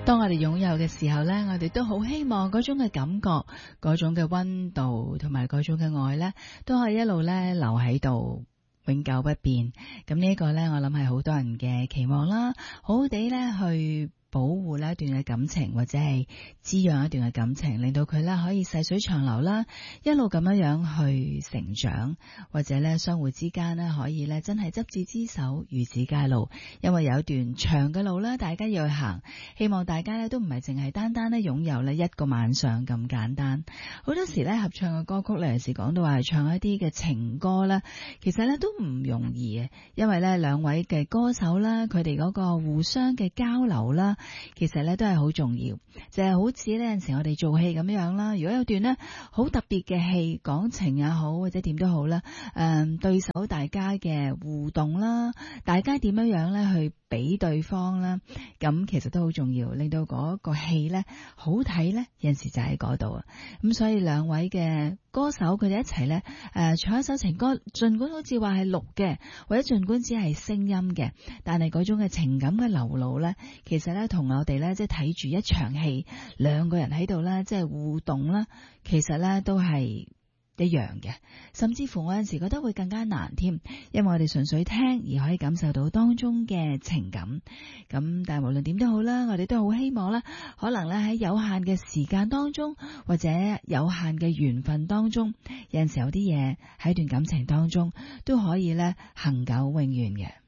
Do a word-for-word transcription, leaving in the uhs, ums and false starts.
當我哋擁有嘅時候呢，我哋都好希望嗰種嘅感覺，嗰種嘅溫度同埋嗰種嘅愛呢，都可以一路呢留喺度，永久不變。咁呢一個呢，我諗係好多人嘅期望啦，好好地呢去保護呢一段嘅感情，或者係滋養一段嘅感情，令到佢呢可以細水長流啦，一路咁樣樣去成長，或者呢相互之間呢可以呢真係執子之手，與子偕老。因為有一段長嘅路呢，大家要去行，希望大家呢都唔係淨係單單呢擁有呢一個晚上咁簡單。好多時呢合唱嘅歌曲呢，有時講到話係唱一啲嘅情歌啦，其實呢都唔容易嘅，因為呢兩位嘅歌手啦，佢哋嗰個互相嘅交流啦，其實咧都係好重要，就係、是、好似呢有陣時我哋做戲咁樣啦。如果有段呢好特別嘅戲，講情也好或者點都好啦，誒、嗯、對手大家嘅互動啦，大家點樣樣咧去俾對方啦，咁其實都好重要，令到嗰個戲呢好睇呢，有陣時就喺嗰度啊。咁所以兩位嘅歌手佢哋一齊呢，誒、呃、唱一首情歌，盡管好似話係錄嘅，或者盡管只係聲音嘅，但係嗰種嘅情感嘅流露呢，其實呢同我哋呢，即係睇住一場戲，兩個人喺度呢，即係互動啦，其實呢都係一樣嘅，甚至乎我有陣時覺得會更加難添，因為我哋純粹聽而可以感受到當中嘅情感。咁但係無論點都好啦，我哋都好希望啦，可能咧喺有限嘅時間當中，或者有限嘅緣分當中，有陣時有啲嘢喺段感情當中都可以咧恆久永遠嘅。